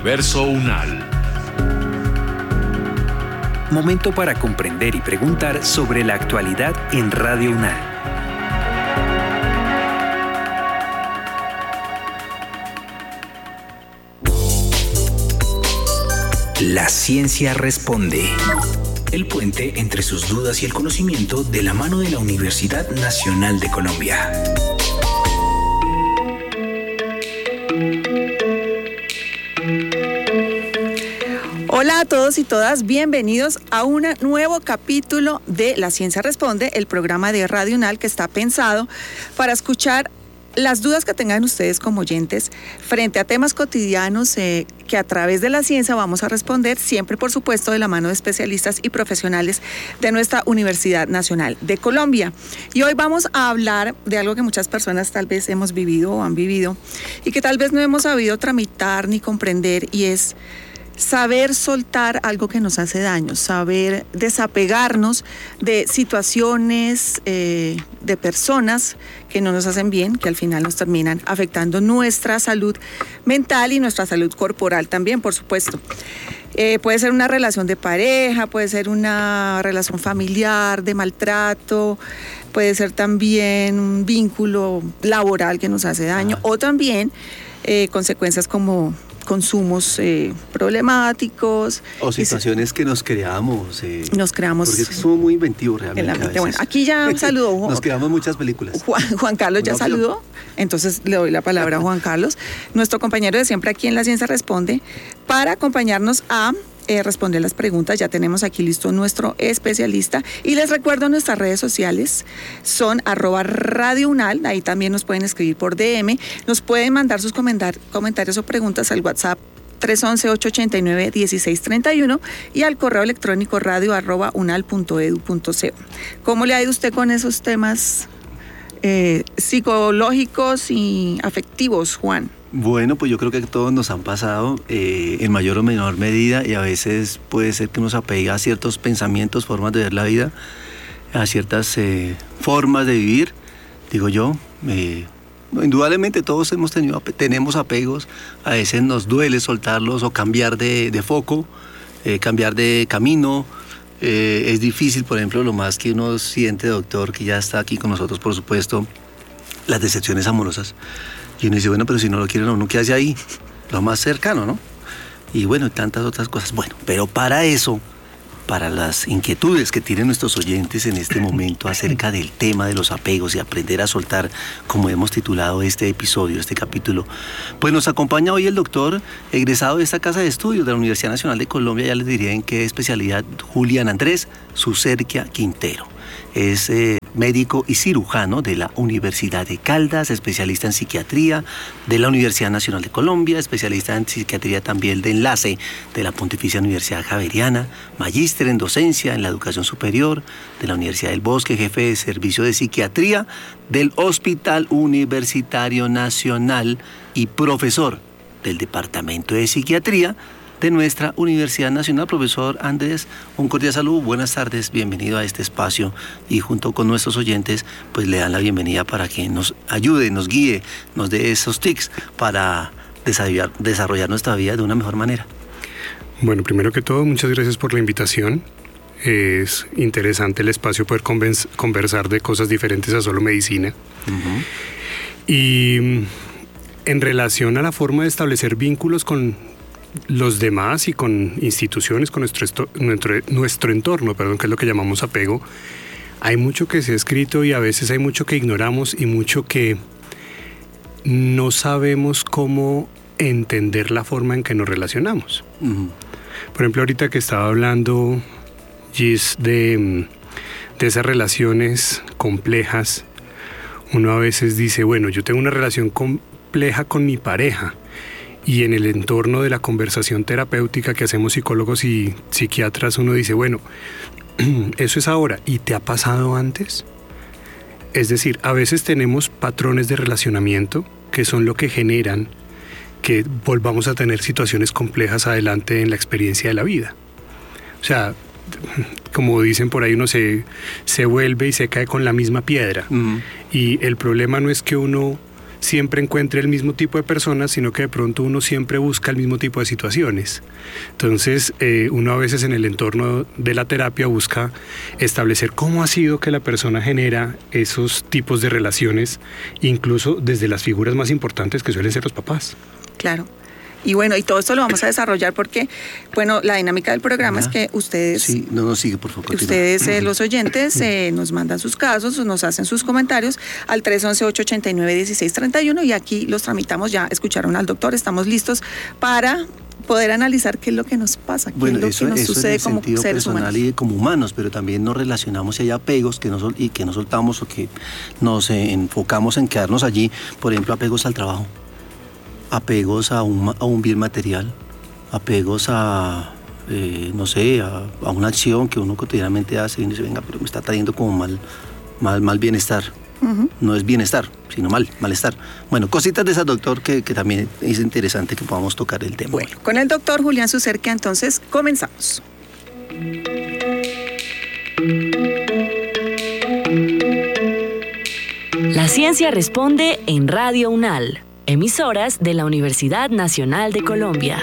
Universo UNAL. Momento para comprender y preguntar sobre la actualidad en Radio UNAL. La ciencia responde. El puente entre sus dudas y el conocimiento de la mano de la Universidad Nacional de Colombia. Hola a todos y todas, bienvenidos a un nuevo capítulo de La Ciencia Responde, el programa de Radio UNAL que está pensado para escuchar las dudas que tengan ustedes como oyentes frente a temas cotidianos que a través de la ciencia vamos a responder, siempre por supuesto de la mano de especialistas y profesionales de nuestra Universidad Nacional de Colombia. Y hoy vamos a hablar de algo que muchas personas tal vez hemos vivido o han vivido y que tal vez no hemos sabido tramitar ni comprender, y es saber soltar algo que nos hace daño, saber desapegarnos de situaciones, de personas que no nos hacen bien, que al final nos terminan afectando nuestra salud mental y nuestra salud corporal también, por supuesto. Puede ser una relación de pareja, puede ser una relación familiar, de maltrato, puede ser también un vínculo laboral que nos hace daño, o también consecuencias como consumos problemáticos. O situaciones que nos creamos. Porque es que somos muy inventivos realmente. Bueno, aquí ya saludó. Nos creamos muchas películas. Juan Carlos ya saludó, entonces le doy la palabra a Juan Carlos, nuestro compañero de siempre aquí en La Ciencia Responde, para acompañarnos a responder las preguntas. Ya tenemos aquí listo nuestro especialista y les recuerdo nuestras redes sociales son @radiounal, ahí también nos pueden escribir por DM, nos pueden mandar sus comentarios o preguntas al WhatsApp 311-889-1631 y al correo electrónico radio@unal.edu.co. ¿Cómo le ha ido usted con esos temas psicológicos y afectivos, Juan? Bueno, pues yo creo que todos nos han pasado en mayor o menor medida, y a veces puede ser que nos apega a ciertos pensamientos, formas de ver la vida, a ciertas formas de vivir, digo yo. Indudablemente todos tenemos apegos, a veces nos duele soltarlos o cambiar de foco, cambiar de camino. Es difícil, por ejemplo, lo más que uno siente, doctor, que ya está aquí con nosotros, por supuesto, las decepciones amorosas. Y uno dice, bueno, pero si no lo quieren a uno, ¿qué hace ahí? Lo más cercano, ¿no? Y bueno, tantas otras cosas. Bueno, pero para eso, para las inquietudes que tienen nuestros oyentes en este momento acerca del tema de los apegos y aprender a soltar, como hemos titulado este episodio, este capítulo, pues nos acompaña hoy el doctor egresado de esta casa de estudios de la Universidad Nacional de Colombia, ya les diré en qué especialidad, Julián Andrés Sucerquia Quintero. Es médico y cirujano de la Universidad de Caldas, especialista en psiquiatría de la Universidad Nacional de Colombia, especialista en psiquiatría también de enlace de la Pontificia Universidad Javeriana, magíster en docencia en la educación superior de la Universidad del Bosque, jefe de servicio de psiquiatría del Hospital Universitario Nacional y profesor del Departamento de Psiquiatría de nuestra Universidad Nacional. Profesor Andrés, un cordial saludo, buenas tardes, bienvenido a este espacio, y junto con nuestros oyentes pues le dan la bienvenida para que nos ayude, nos guíe, nos dé esos tips para desarrollar nuestra vida de una mejor manera. Bueno, primero que todo, muchas gracias por la invitación. Es interesante el espacio poder conversar de cosas diferentes a solo medicina. Uh-huh. Y en relación a la forma de establecer vínculos con los demás y con instituciones, con nuestro entorno, que es lo que llamamos apego, hay mucho que se ha escrito y a veces hay mucho que ignoramos y mucho que no sabemos cómo entender la forma en que nos relacionamos. Uh-huh. Por ejemplo, ahorita que estaba hablando, Gis, de esas relaciones complejas, uno a veces dice, bueno, yo tengo una relación compleja con mi pareja, y en el entorno de la conversación terapéutica que hacemos psicólogos y psiquiatras, uno dice, bueno, eso es ahora, ¿y te ha pasado antes? Es decir, a veces tenemos patrones de relacionamiento que son lo que generan que volvamos a tener situaciones complejas adelante en la experiencia de la vida. O sea, como dicen por ahí, uno se vuelve y se cae con la misma piedra. Uh-huh. Y el problema no es que uno siempre encuentre el mismo tipo de personas, sino que de pronto uno siempre busca el mismo tipo de situaciones. Entonces, uno a veces en el entorno de la terapia busca establecer cómo ha sido que la persona genera esos tipos de relaciones, incluso desde las figuras más importantes que suelen ser los papás. Claro. Y bueno, y todo esto lo vamos a desarrollar porque, bueno, la dinámica del programa es que ustedes... Sí, no, sigue, por favor. Ustedes, los oyentes, nos mandan sus casos, nos hacen sus comentarios al 311-889-1631 y aquí los tramitamos. Ya escucharon al doctor, estamos listos para poder analizar qué es lo que nos pasa, qué es lo que nos sucede como seres humanos. Y como humanos, pero también nos relacionamos y hay apegos que no soltamos o que nos enfocamos en quedarnos allí. Por ejemplo, apegos al trabajo. Apegos a un bien material, apegos a, no sé, a una acción que uno cotidianamente hace y dice, venga, pero me está trayendo como mal bienestar. Uh-huh. No es bienestar, sino malestar. Bueno, cositas de esas, doctor, que también es interesante que podamos tocar el tema. Bueno, con el doctor Julián Sucerquia, entonces, comenzamos. La ciencia responde en Radio UNAL. Emisoras de la Universidad Nacional de Colombia.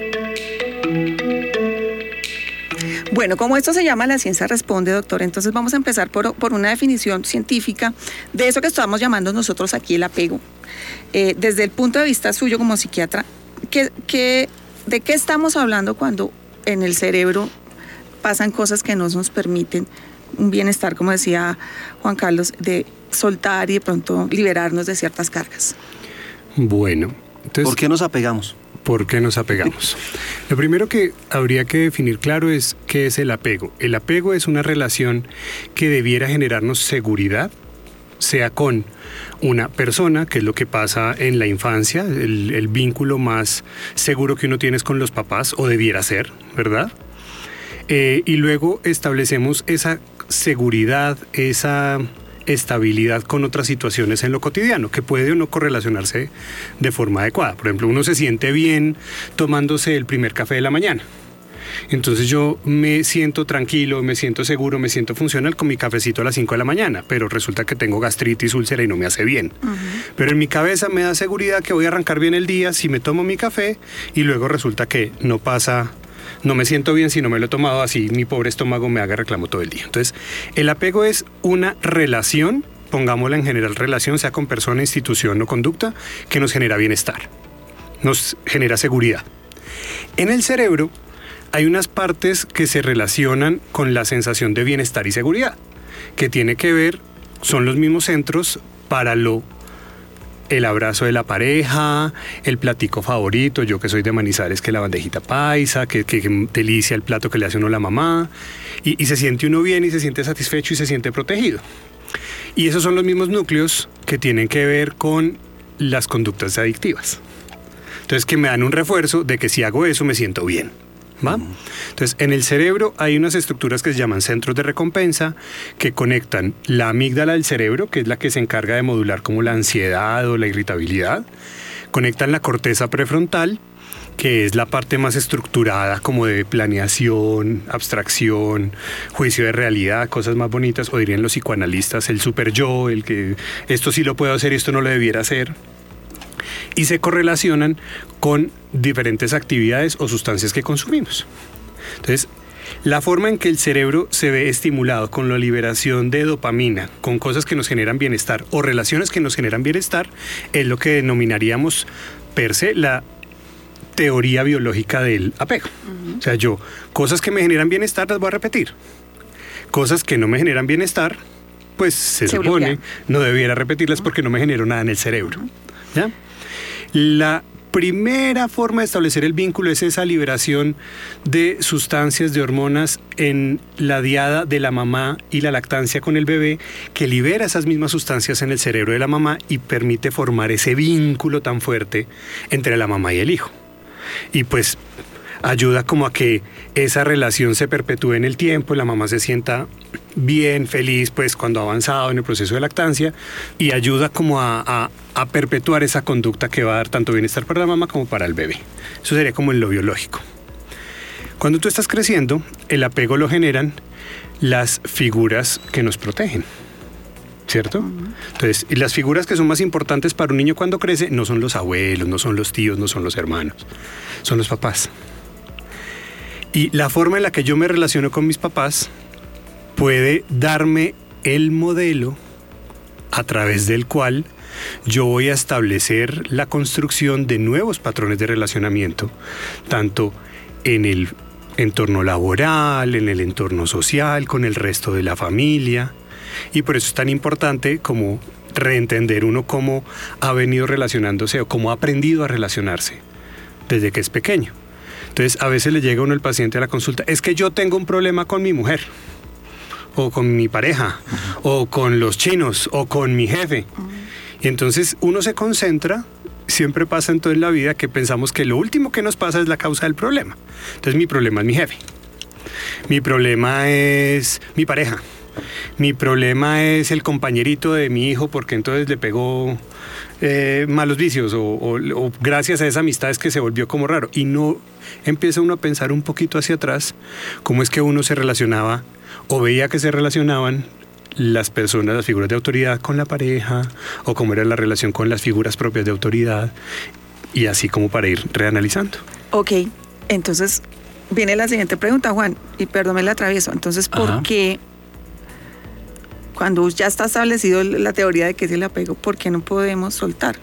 Bueno, como esto se llama La Ciencia Responde, doctor, entonces vamos a empezar por una definición científica de eso que estamos llamando nosotros aquí el apego. Desde el punto de vista suyo como psiquiatra, ¿de qué estamos hablando cuando en el cerebro pasan cosas que no nos permiten un bienestar, como decía Juan Carlos, de soltar y de pronto liberarnos de ciertas cargas? Bueno, entonces... ¿Por qué nos apegamos? ¿Por qué nos apegamos? Lo primero que habría que definir claro es qué es el apego. El apego es una relación que debiera generarnos seguridad, sea con una persona, que es lo que pasa en la infancia, el vínculo más seguro que uno tiene es con los papás, o debiera ser, ¿verdad? Y luego establecemos esa seguridad, esa estabilidad con otras situaciones en lo cotidiano, que puede o no correlacionarse de forma adecuada. Por ejemplo, uno se siente bien tomándose el primer café de la mañana. Entonces yo me siento tranquilo, me siento seguro, me siento funcional con mi cafecito a las 5 de la mañana, pero resulta que tengo gastritis, úlcera y no me hace bien. Uh-huh. Pero en mi cabeza me da seguridad que voy a arrancar bien el día si me tomo mi café y luego resulta que no me siento bien si no me lo he tomado, así mi pobre estómago me haga reclamo todo el día. Entonces, el apego es una relación, pongámosla en general relación, sea con persona, institución o conducta, que nos genera bienestar, nos genera seguridad. En el cerebro hay unas partes que se relacionan con la sensación de bienestar y seguridad, que tiene que ver, son los mismos centros para el abrazo de la pareja, el platico favorito, yo que soy de Manizales, que la bandejita paisa, que delicia el plato que le hace uno la mamá, y se siente uno bien y se siente satisfecho y se siente protegido. Y esos son los mismos núcleos que tienen que ver con las conductas adictivas. Entonces, que me dan un refuerzo de que si hago eso me siento bien. ¿Va? Entonces, en el cerebro hay unas estructuras que se llaman centros de recompensa que conectan la amígdala del cerebro, que es la que se encarga de modular como la ansiedad o la irritabilidad, conectan la corteza prefrontal, que es la parte más estructurada como de planeación, abstracción, juicio de realidad, cosas más bonitas, o dirían los psicoanalistas, el super yo, el que esto sí lo puedo hacer y esto no lo debiera hacer. Y se correlacionan con diferentes actividades o sustancias que consumimos. Entonces, la forma en que el cerebro se ve estimulado con la liberación de dopamina, con cosas que nos generan bienestar o relaciones que nos generan bienestar, es lo que denominaríamos per se la teoría biológica del apego. Uh-huh. O sea, cosas que me generan bienestar las voy a repetir. Cosas que no me generan bienestar, pues se supone no debiera repetirlas porque no me genero nada en el cerebro. ¿Ya? La primera forma de establecer el vínculo es esa liberación de sustancias, de hormonas en la diada de la mamá y la lactancia con el bebé, que libera esas mismas sustancias en el cerebro de la mamá y permite formar ese vínculo tan fuerte entre la mamá y el hijo. Y pues ayuda como a que esa relación se perpetúe en el tiempo, la mamá se sienta bien, feliz, pues cuando ha avanzado en el proceso de lactancia, y ayuda como a perpetuar esa conducta que va a dar tanto bienestar para la mamá como para el bebé. Eso sería como en lo biológico. Cuando tú estás creciendo, el apego lo generan las figuras que nos protegen. ¿cierto? Entonces, y las figuras que son más importantes para un niño cuando crece no son los abuelos, no son los tíos, no son los hermanos, son los papás. Y la forma en la que yo me relaciono con mis papás puede darme el modelo a través del cual yo voy a establecer la construcción de nuevos patrones de relacionamiento, tanto en el entorno laboral, en el entorno social, con el resto de la familia. Y por eso es tan importante como reentender uno cómo ha venido relacionándose o cómo ha aprendido a relacionarse desde que es pequeño. Entonces, a veces le llega a uno el paciente a la consulta, es que yo tengo un problema con mi mujer, o con mi pareja, o con los chinos, o con mi jefe. Y entonces uno se concentra, siempre pasa en toda la vida que pensamos que lo último que nos pasa es la causa del problema. Entonces, mi problema es mi jefe, mi problema es mi pareja, mi problema es el compañerito de mi hijo porque entonces le pegó malos vicios o gracias a esa amistad es que se volvió como raro. Y no empieza uno a pensar un poquito hacia atrás cómo es que uno se relacionaba o veía que se relacionaban las personas, las figuras de autoridad con la pareja o cómo era la relación con las figuras propias de autoridad y así como para ir reanalizando. Ok, entonces viene la siguiente pregunta, Juan, y perdón me la atravieso. Entonces, ¿por qué cuando ya está establecido la teoría de que es el apego, por qué no podemos soltar?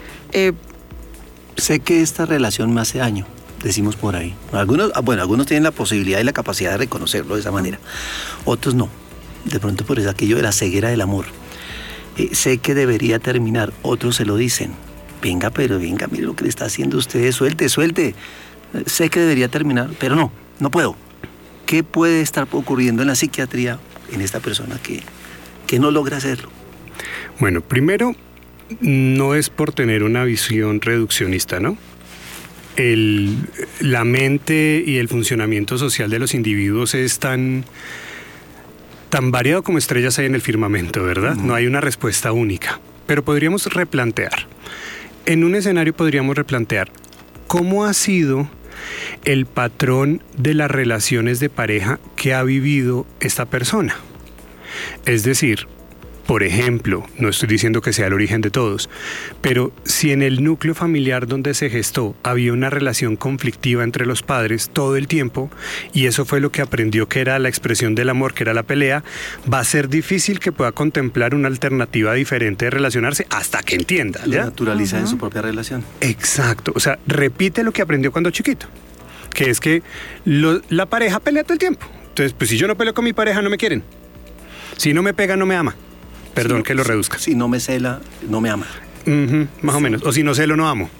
Sé que esta relación me hace daño, decimos por ahí. Algunos tienen la posibilidad y la capacidad de reconocerlo de esa manera, otros no. De pronto por eso aquello de la ceguera del amor. Sé que debería terminar, otros se lo dicen. Venga, mire lo que le está haciendo usted, suelte. Sé que debería terminar, pero no puedo. ¿Qué puede estar ocurriendo en la psiquiatría en esta persona que no logra hacerlo? Bueno, primero, no es por tener una visión reduccionista, ¿no? La mente y el funcionamiento social de los individuos es tan variado como estrellas hay en el firmamento, ¿verdad? No hay una respuesta única, pero podríamos replantear. En un escenario podríamos replantear cómo ha sido el patrón de las relaciones de pareja que ha vivido esta persona. Es decir, por ejemplo, no estoy diciendo que sea el origen de todos, pero si en el núcleo familiar donde se gestó había una relación conflictiva entre los padres todo el tiempo, y eso fue lo que aprendió que era la expresión del amor, que era la pelea, va a ser difícil que pueda contemplar una alternativa diferente de relacionarse hasta que entienda. Lo naturaliza en su propia relación. Exacto, o sea, repite lo que aprendió cuando chiquito, que es que la pareja pelea todo el tiempo. Entonces, pues si yo no peleo con mi pareja, no me quieren. Si no me pega, no me ama. Perdón que lo reduzca. Si no me cela, no me ama. Más o menos. O si no celo, no amo.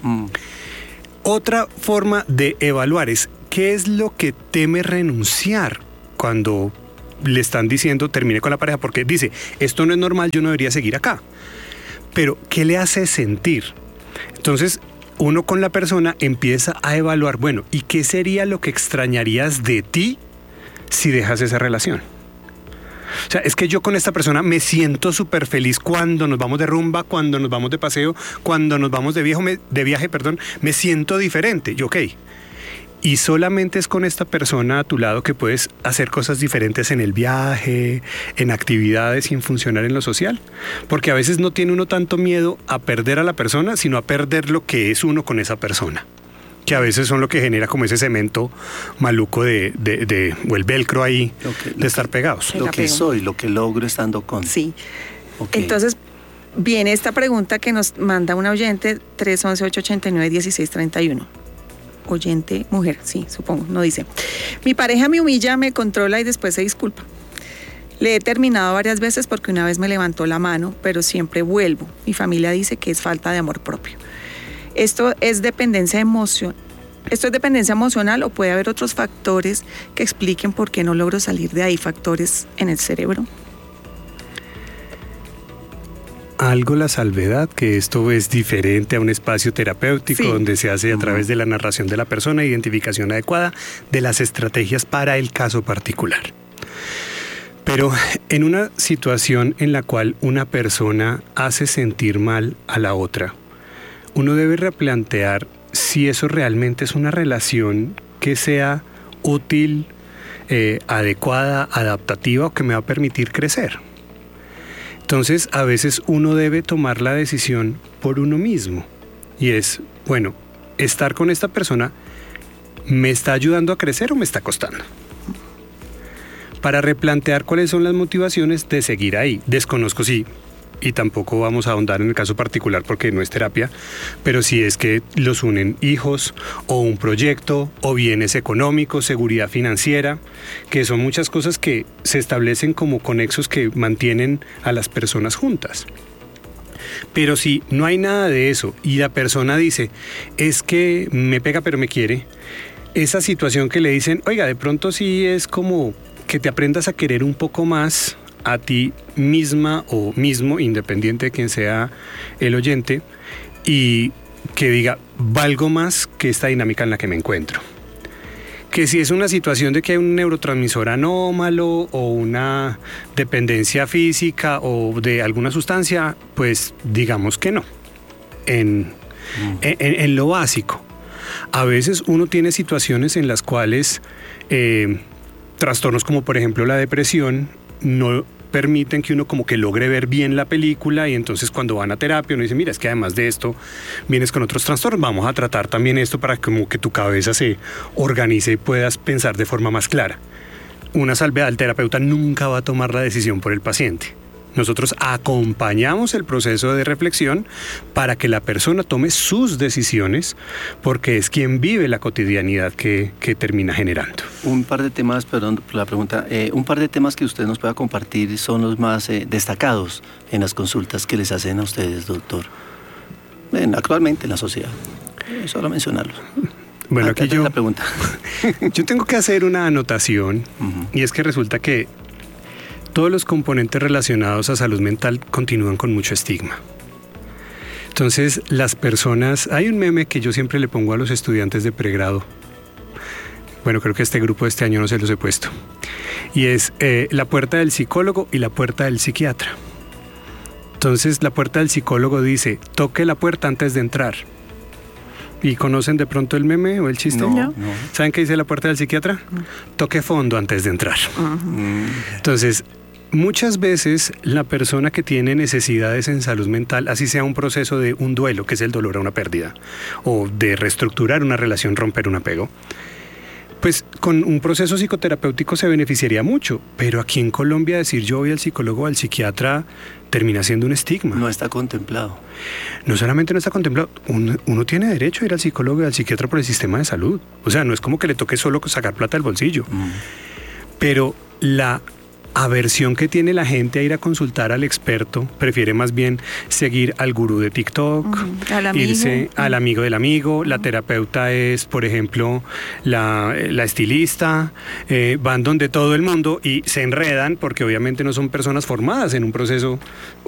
Otra forma de evaluar es qué es lo que teme renunciar cuando le están diciendo termine con la pareja, porque dice, esto no es normal, yo no debería seguir acá. Pero, ¿qué le hace sentir? Entonces, uno con la persona empieza a evaluar, bueno, ¿y qué sería lo que extrañarías de ti si dejas esa relación? O sea, es que yo con esta persona me siento súper feliz cuando nos vamos de rumba, cuando nos vamos de paseo, cuando nos vamos de viaje, me siento diferente. Y ok, y solamente es con esta persona a tu lado que puedes hacer cosas diferentes en el viaje, en actividades, sin funcionar en lo social. Porque a veces no tiene uno tanto miedo a perder a la persona, sino a perder lo que es uno con esa persona, que a veces son lo que genera como ese cemento maluco o el velcro ahí de estar pegados. Lo que soy, lo que logro estando con. Sí. Okay. Entonces, viene esta pregunta que nos manda una oyente, 311-889-1631. Oyente mujer, sí, supongo, no dice. Mi pareja me humilla, me controla y después se disculpa. Le he terminado varias veces porque una vez me levantó la mano, pero siempre vuelvo. Mi familia dice que es falta de amor propio. ¿Esto es dependencia emocional o puede haber otros factores que expliquen por qué no logro salir de ahí, factores en el cerebro? Algo la salvedad, que esto es diferente a un espacio terapéutico donde se hace a través de la narración de la persona, identificación adecuada de las estrategias para el caso particular. Pero en una situación en la cual una persona hace sentir mal a la otra, uno debe replantear si eso realmente es una relación que sea útil, adecuada, adaptativa o que me va a permitir crecer. Entonces, a veces uno debe tomar la decisión por uno mismo. Y es, bueno, estar con esta persona, ¿me está ayudando a crecer o me está costando? Para replantear cuáles son las motivaciones de seguir ahí. Desconozco si, y tampoco vamos a ahondar en el caso particular porque no es terapia, pero si es que los unen hijos o un proyecto o bienes económicos, seguridad financiera, que son muchas cosas que se establecen como conexos que mantienen a las personas juntas. Pero si no hay nada de eso y la persona dice, es que me pega pero me quiere, esa situación que le dicen, oiga, de pronto sí es como que te aprendas a querer un poco más a ti misma o mismo, independiente de quién sea el oyente, y que diga, valgo más que esta dinámica en la que me encuentro. Que si es una situación de que hay un neurotransmisor anómalo o una dependencia física o de alguna sustancia, pues digamos que no, en lo básico. A veces uno tiene situaciones en las cuales trastornos como por ejemplo la depresión no permiten que uno como que logre ver bien la película, y entonces cuando van a terapia uno dice, mira, es que además de esto vienes con otros trastornos, vamos a tratar también esto para como que tu cabeza se organice y puedas pensar de forma más clara. Una salvedad, el terapeuta nunca va a tomar la decisión por el paciente. Nosotros acompañamos el proceso de reflexión para que la persona tome sus decisiones, porque es quien vive la cotidianidad que termina generando. Un par de temas, perdón por la pregunta, un par de temas que usted nos pueda compartir son los más destacados en las consultas que les hacen a ustedes, doctor, actualmente en la sociedad. Solo mencionarlos. Bueno, aquí yo, la pregunta. Yo tengo que hacer una anotación, y es que resulta que todos los componentes relacionados a salud mental continúan con mucho estigma. Entonces, las personas... Hay un meme que yo siempre le pongo a los estudiantes de pregrado. Bueno, creo que este grupo de este año no se los he puesto. Y es la puerta del psicólogo y la puerta del psiquiatra. Entonces, la puerta del psicólogo dice, toque la puerta antes de entrar. ¿Y conocen de pronto el meme o el chiste? No. ¿Saben qué dice la puerta del psiquiatra? Toque fondo antes de entrar. Entonces, muchas veces la persona que tiene necesidades en salud mental, así sea un proceso de un duelo, que es el dolor a una pérdida, o de reestructurar una relación, romper un apego, pues con un proceso psicoterapéutico se beneficiaría mucho, pero aquí en Colombia decir yo voy al psicólogo o al psiquiatra termina siendo un estigma. No está contemplado. No solamente no está contemplado, uno tiene derecho a ir al psicólogo y al psiquiatra por el sistema de salud. O sea, no es como que le toque solo sacar plata del bolsillo. Pero la aversión que tiene la gente a ir a consultar al experto, prefiere más bien seguir al gurú de TikTok, irse al amigo del amigo. La terapeuta es, por ejemplo, la estilista, van donde todo el mundo y se enredan porque obviamente no son personas formadas en un proceso